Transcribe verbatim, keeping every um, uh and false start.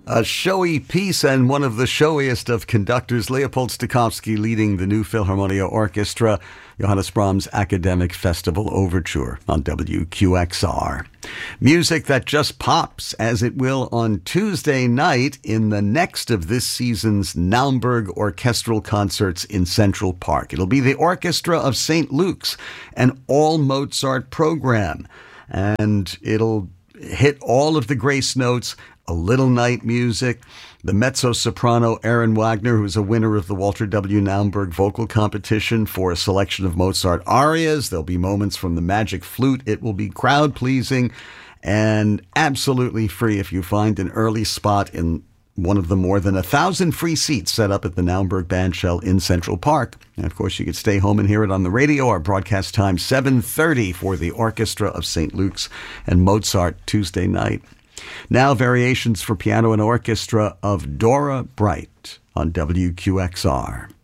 A showy piece and one of the showiest of conductors, Leopold Stokowski leading the New Philharmonia Orchestra, Johannes Brahms' Academic Festival Overture on W Q X R. Music that just pops, as it will on Tuesday night in the next of this season's Naumburg Orchestral Concerts in Central Park. It'll be the Orchestra of Saint Luke's, an all-Mozart program, and it'll hit all of the grace notes, a little night music, the mezzo-soprano Aaron Wagner, who's a winner of the Walter W. Naumburg vocal competition for a selection of Mozart arias. There'll be moments from the magic flute. It will be crowd-pleasing and absolutely free if you find an early spot in one of the more than a thousand free seats set up at the Naumburg Bandshell in Central Park. And of course, you could stay home and hear it on the radio. Our broadcast time, seven thirty for the Orchestra of Saint Luke's and Mozart Tuesday night. Now, variations for piano and orchestra of Dora Bright on W Q X R.